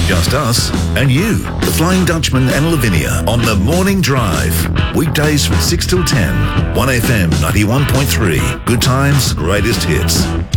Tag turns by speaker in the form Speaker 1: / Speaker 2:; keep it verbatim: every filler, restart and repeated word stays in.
Speaker 1: Just us and you. The Flying Dutchman and Lavinia on The Morning Drive. Weekdays from six till ten. one F M ninety-one point three. Good times, greatest hits.